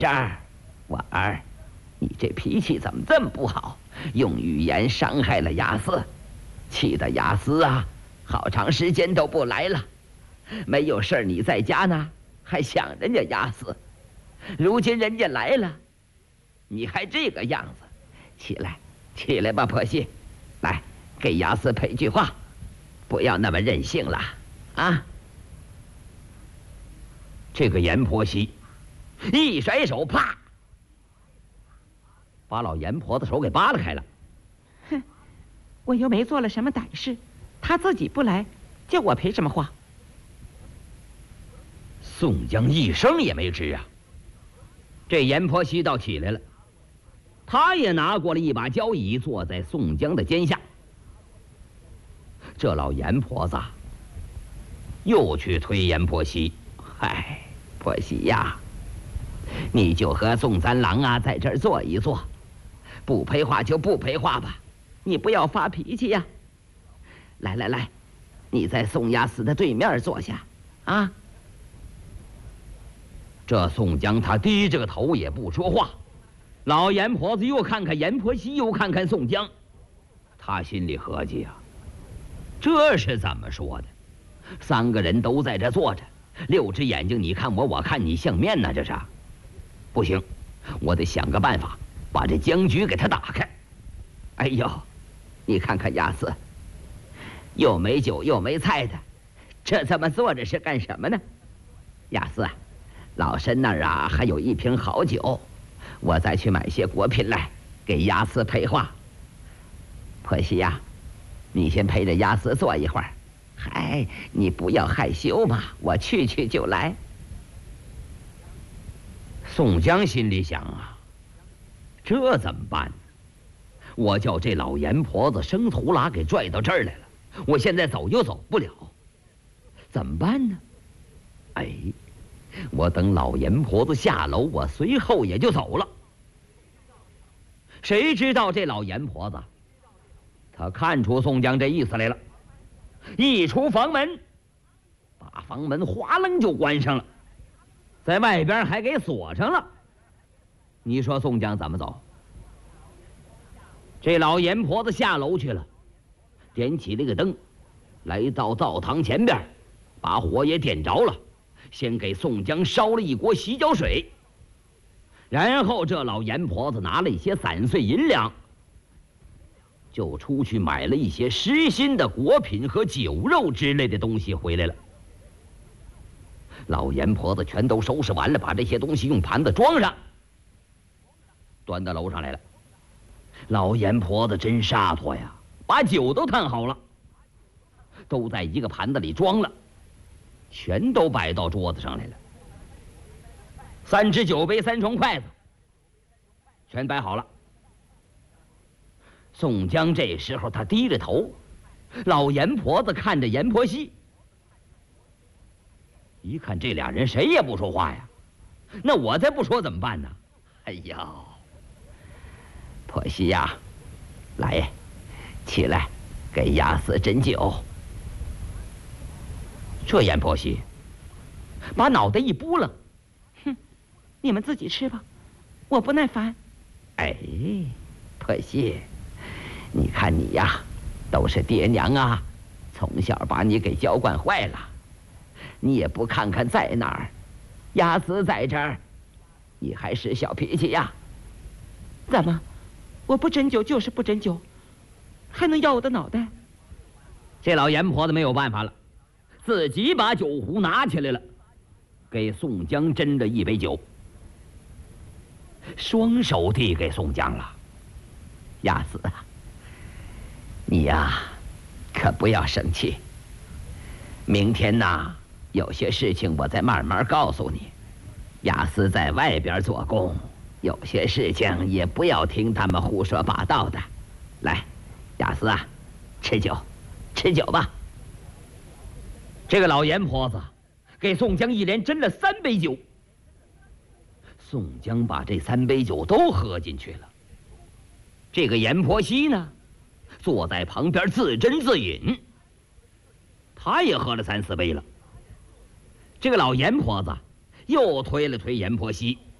这儿，婉儿，你这脾气怎么这么不好？用语言伤害了雅思，气得雅思啊，好长时间都不来了。没有事儿你在家呢，还想人家雅思，如今人家来了，你还这个样子。起来，起来吧，婆媳，来给雅思赔句话，不要那么任性了啊！这个严婆媳一甩手，啪，把老严婆子手给扒拉开了。 哼，我又没做了什么歹事，他自己不来，叫我赔什么话？ 宋江一声也没吱啊。这严婆媳倒起来了，他也拿过了一把交椅，坐在宋江的肩下。这老严婆子又去推严婆媳，嗨，婆媳呀，你就和宋三郎啊在这儿坐一坐，不赔话就不赔话吧，你不要发脾气呀。来来来，你在宋押司的对面坐下啊。这宋江他低着个头也不说话，老严婆子又看看严婆媳，又看看宋江，他心里合计啊，这是怎么说的？三个人都在这坐着，六只眼睛你看我，我看你，相面呢？这是，不行，我得想个办法把这僵局给他打开。哎呦，你看看亚斯，又没酒又没菜的，这怎么坐着是干什么呢？亚斯啊，老身那儿啊还有一瓶好酒，我再去买些果品来给亚斯陪话。婆媳呀，你先陪着亚斯坐一会儿。嗨，你不要害羞嘛，我去就来。宋江心里想啊，这怎么办呢？我叫这老严婆子生徒拉给拽到这儿来了，我现在走又走不了，怎么办呢？哎，我等老严婆子下楼，我随后也就走了。谁知道这老严婆子，他看出宋江这意思来了，一出房门，把房门哗楞就关上了，在外边还给锁上了。你说宋江怎么走？这老严婆子下楼去了，点起了个灯，来到灶堂前边，把火也点着了，先给宋江烧了一锅洗脚水。然后这老严婆子拿了一些散碎银两，就出去买了一些实心的果品和酒肉之类的东西回来了。老严婆子全都收拾完了，把这些东西用盘子装上，端到楼上来了。老严婆子真洒脱呀，把酒都烫好了，都在一个盘子里装了，全都摆到桌子上来了。3只酒杯，3双筷子，全摆好了。宋江这时候他低着头，老严婆子看着严婆媳，一看这俩人谁也不说话呀，那我再不说怎么办呢？哎呦，婆媳呀，来，起来，给亚斯斟酒。这严婆媳把脑袋一拨楞， 哼，你们自己吃吧，我不耐烦。 哎，婆媳，你看你呀，都是爹娘啊，从小把你给娇惯坏了，你也不看看在哪儿，亚斯在这儿，你还是小脾气呀？ 怎么，我不斟酒就是不斟酒，还能要我的脑袋？ 这老严婆子没有办法了，自己把酒壶拿起来了，给宋江斟了一杯酒，双手递给宋江了。亚斯啊，你呀，可不要生气。明天呐，有些事情我再慢慢告诉你。亚斯在外边做工，有些事情也不要听他们胡说八道的。来，亚斯啊，吃酒，吃酒吧。这个老严婆子给宋江一连斟了3杯酒。宋江把这3杯酒都喝进去了。这个严婆媳呢，坐在旁边自斟自饮，他也喝了3、4杯了。这个老严婆子又推了推严婆媳，